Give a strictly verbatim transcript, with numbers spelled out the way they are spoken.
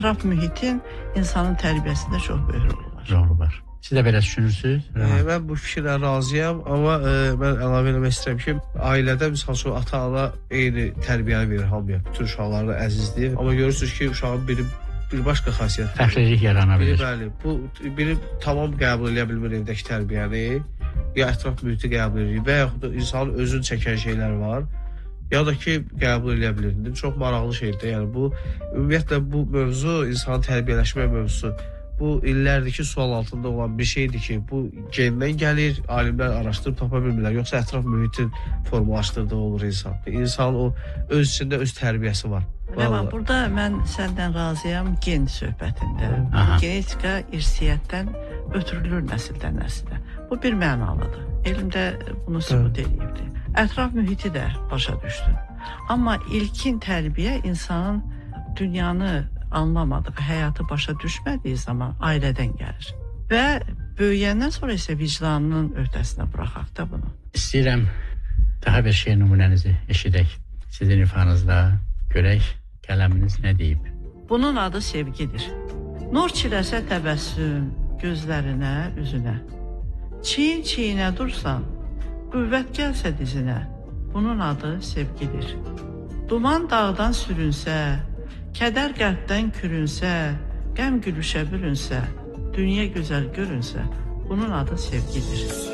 Ətraf mühitin insanın tərbiyəsində çox böyük rolu var. Rolu var. Siz də belə düşünürsünüz? E, mən bu fikirlə razıyam, amma e, mən əlavə eləmək istəyirəm ki, ailədə misal üçün ata-ana eyni tərbiyəni verir hamıya, bütün uşaqlarını əzizləyir. Amma görürsünüz ki, uşağın biri bir başqa xasiyyət. Fərqlilik yarana bilir. Biri, bəli, bu biri tamam qəbul edə bilmir evdəki tərbiyəni, ya ətraf mühiti qəbul edir və yaxud da insanın özünü çəkən şeylər var. Ya da ki, qəbul edə bilir. Çox maraqlı şeydir. Yəni bu ümumiyyətlə bu mövzu insanın tərbiyələşmə mövzusu. Bu illərdir ki, sual altında olan bir şeydir ki, bu gendən gəlir, alimlər araşdırıb tapa bilmirlər. Yoxsa ətraf mühitin formalaşdırdığı olur insan. İnsanın o öz içində öz tərbiyəsi var. Rəvan, burada mən səndən razıyam gen söhbətində. Genetika irsiyyətdən ötürülür nəsildən nəsilə. Bu bir mənalıdır. Elmdə bunu sübut edibdir. Ətraf mühiti də başa düşdün. Amma ilkin tərbiyə insanın dünyanı anlamadı və həyatı başa düşmədiyi zaman ailədən gəlir. Və böyüyəndən sonra isə vicdanının öhdəsinə buraxaq da bunu. İstəyirəm daha bir şey nümunənizi eşidək. Sizin ifanızda görək qələminiz nə deyib. Bunun adı sevgidir. Nur çiləsə təbəssüm gözlərinə, üzünə. Çiyin-çiyinə dursan, qüvvət gəlsə dizinə. Bunun adı sevgidir. Duman dağdan sürünsə, kədər qəlbdən kürünsə, qəm gülüşə bürünsə, dünya gözəl görünsə, bunun adı sevgidir.